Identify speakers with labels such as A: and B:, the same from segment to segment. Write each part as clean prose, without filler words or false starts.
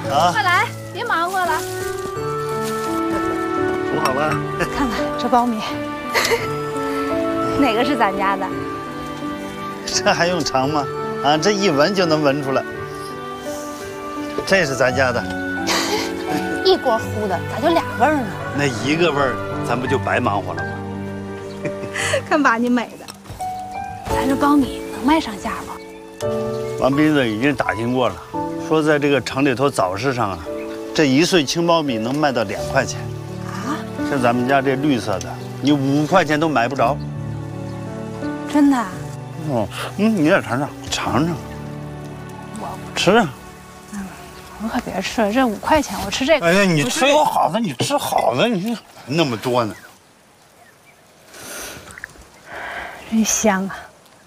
A: 啊！
B: 快来，别忙活了。
A: 煮好了。
B: 看看这苞米，哪个是咱家的？
A: 这还用尝吗？啊，这一闻就能闻出来。这是咱家的。
B: 一锅糊的，咋就俩味儿呢？
A: 那一个味儿，咱不就白忙活了吗？
B: 看把你美的，咱这苞米能卖上价吗？
A: 王斌子已经打听过了，说在这个城里头早市上啊，这1穗青苞米能卖到2块钱。
B: 啊？
A: 像咱们家这绿色的，你5块钱都买不着。
B: 真的？
A: 哦，你也尝尝，尝尝。
B: 我不
A: 吃啊。
B: 我可别吃了，这5块钱我吃这个。
A: 哎呀，你吃有好的，你吃好的，你那么多呢。
B: 真香啊！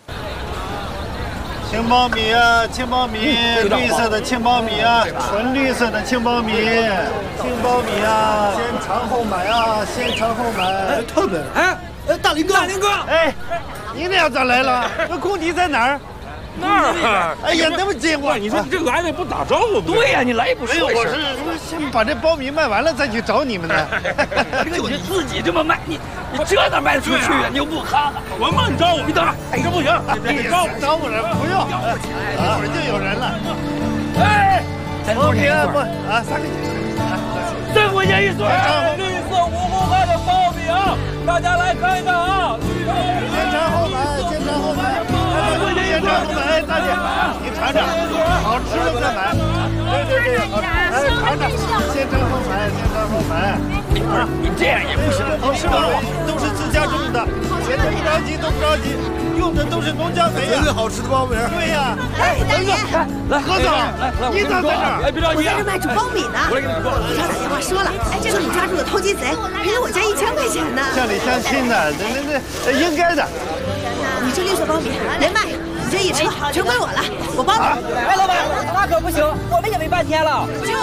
A: 青苞米啊，青苞米，绿色的青苞米啊，纯绿色的青苞米，青苞米啊，先尝后买啊，先尝后买。
C: 特别哎，大林哥，大林哥，
A: 哎，你俩咋来了？那工地在哪儿？
C: 那儿？
A: 哎呀，那么近我，
C: 你说你这来了也不打招呼？对呀，你来也不说一声。
A: 我是先把这苞米卖完了再去找你们的。
C: 就你自己这么卖，你这哪卖得出去呀？你又不哈哈，我骂你招呼，你等着，这不行，你招
A: 呼人不用，一会儿就有人了。
C: 哎，
A: 苞米不啊，3块钱
C: ，3块钱1穗，绿色5公块的苞米啊，大家来看一看啊，
A: 先尝后买，先尝后买。先尝后买，大姐，你尝尝，好吃了再买。对，好吃，来尝尝，先尝后买，先尝后买。
C: 你这样也不行，
A: 好吃吗？都是自家种的，别都不着急，都不着急，用的都是农家肥呀。最好吃的苞米。对呀。
D: 哎，大爷，
A: 来，何总，你咋在这儿？
C: 哎，别着急，
D: 我在这卖煮苞米呢。
C: 我来给你说，
D: 局长打电话说了，说你抓住了偷鸡贼，赔了我家1000块钱呢。
A: 乡里乡亲的，那应该的。
D: 你这绿色苞米连卖。这一车全归我了，我包了。
E: 哎，老板，那可不行，我们也没半天了。
D: 就是，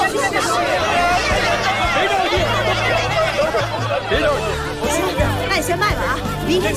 C: 别着急，别着急。
D: 行，那你先卖吧啊，明天